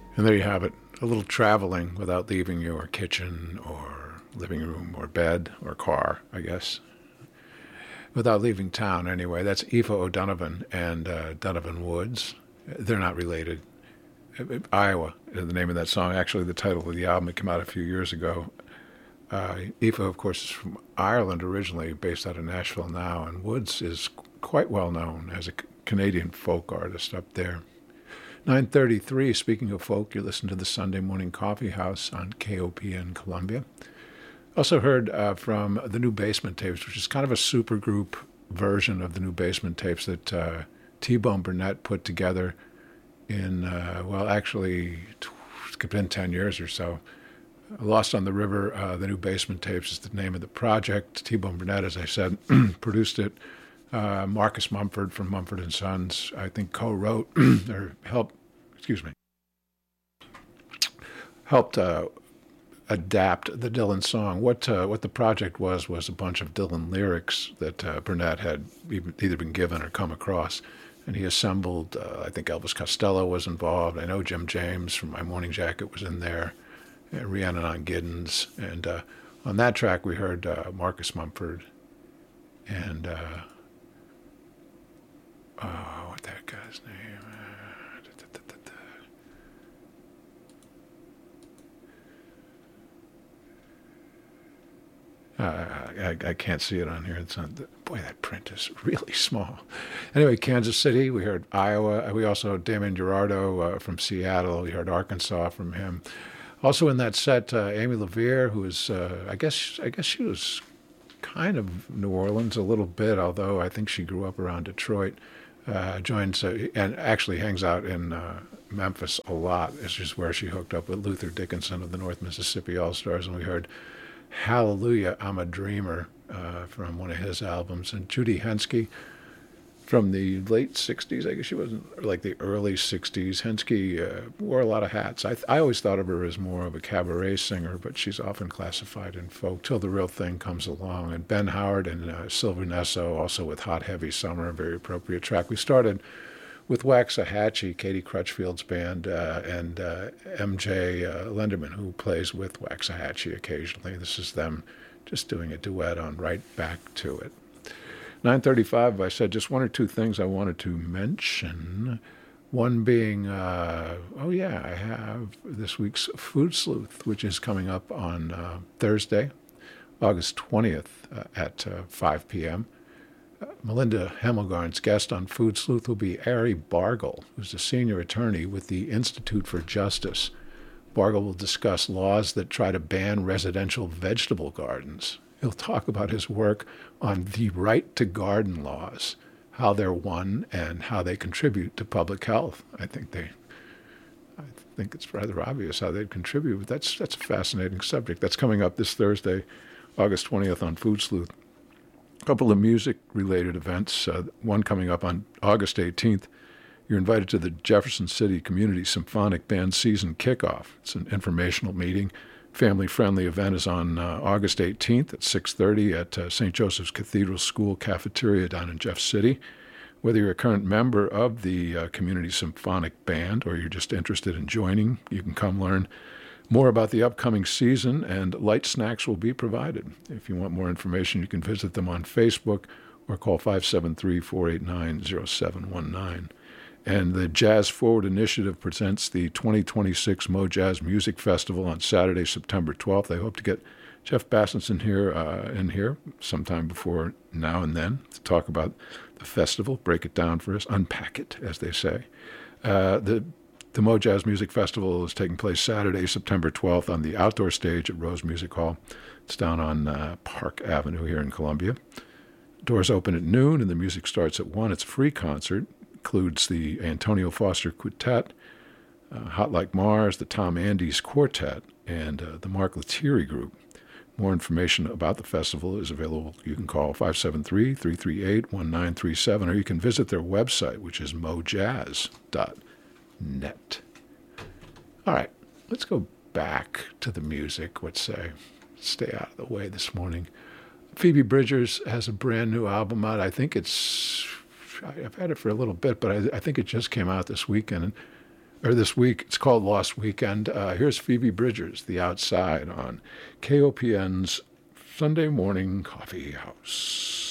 And there you have it, a little traveling without leaving your kitchen or living room or bed or car, I guess. Without leaving town, anyway. That's Aoife O'Donovan and Donovan Woods. They're not related. Iowa is the name of that song. Actually, the title of the album, it came out a few years ago. Aoife, of course, is from Ireland originally, based out of Nashville now, and Woods is quite well known as a Canadian folk artist up there. 9:33, speaking of folk, you listen to the Sunday Morning Coffee House on KOPN Columbia. Also heard from the New Basement Tapes, which is kind of a supergroup version of the New Basement Tapes that T-Bone Burnett put together in, actually, it's been 10 years or so. Lost on the River, the New Basement Tapes is the name of the project. T-Bone Burnett, as I said, produced it. Marcus Mumford from Mumford & Sons, I think, co-wrote or helped adapt the Dylan song. What the project was a bunch of Dylan lyrics that Burnett had either been given or come across. And he assembled, I think Elvis Costello was involved. I know Jim James from My Morning Jacket was in there. Rhiannon Giddens. And on that track we heard Marcus Mumford and what that guy's name? I can't see it on here. It's on boy, that print is really small. Anyway, Kansas City. We heard Iowa. We also heard Damon Gerardo from Seattle. We heard Arkansas from him. Also in that set, Amy LaVere, who is, I guess she was kind of New Orleans a little bit, although I think she grew up around Detroit. Joins and actually hangs out in Memphis a lot. It's just where she hooked up with Luther Dickinson of the North Mississippi All-Stars, and we heard Hallelujah, I'm a Dreamer from one of his albums. And Judy Henske from the late 60s, I guess she wasn't, like the early 60s. Henske wore a lot of hats. I always thought of her as more of a cabaret singer, but she's often classified in folk till the real thing comes along. And Ben Howard and Sylvie Nesso, also with Hot Heavy Summer, a very appropriate track. We started with Waxahachie, Katie Crutchfield's band, and M.J. Lenderman, who plays with Waxahachie occasionally. This is them just doing a duet on Right Back to It. 9:35, I said just one or two things I wanted to mention. One being, I have this week's Food Sleuth, which is coming up on Thursday, August 20th at 5 p.m. Melinda Hemmelgarn's guest on Food Sleuth will be Ari Bargle, who's a senior attorney with the Institute for Justice. Bargle will discuss laws that try to ban residential vegetable gardens. He'll talk about his work on the right to garden laws, how they're won and how they contribute to public health. I think it's rather obvious how they'd contribute, but that's a fascinating subject. That's coming up this Thursday, August 20th on Food Sleuth. A couple of music-related events, one coming up on August 18th. You're invited to the Jefferson City Community Symphonic Band season kickoff. It's an informational meeting. Family-friendly event is on August 18th at 6:30 at St. Joseph's Cathedral School cafeteria down in Jeff City. Whether you're a current member of the Community Symphonic Band or you're just interested in joining, you can come learn more about the upcoming season, and light snacks will be provided. If you want more information, you can visit them on Facebook or call 573-489-0719. And the Jazz Forward Initiative presents the 2026 Mo Jazz Music Festival on Saturday, September 12th. I hope to get Jeff Bassenson in here sometime before now and then to talk about the festival, break it down for us, unpack it, as they say. The Mo Jazz Music Festival is taking place Saturday, September 12th on the outdoor stage at Rose Music Hall. It's down on Park Avenue here in Columbia. Doors open at noon and the music starts at 1. It's a free concert. Includes the Antonio Foster Quintet, Hot Like Mars, the Tom Andes Quartet, and the Mark Lettieri Group. More information about the festival is available. You can call 573-338-1937, or you can visit their website, which is mojazz.net. All right, let's go back to the music, let's say. Stay out of the way this morning. Phoebe Bridgers has a brand new album out. I've had it for a little bit, but I think it just came out this weekend. And or this week. It's called Lost Weekend. Here's Phoebe Bridgers, The Outside, on KOPN's Sunday Morning Coffee House.